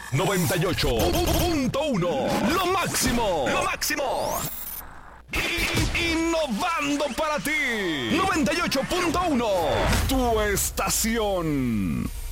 98.1. Lo máximo. Lo máximo. Innovando para ti. 98.1. Tu estación.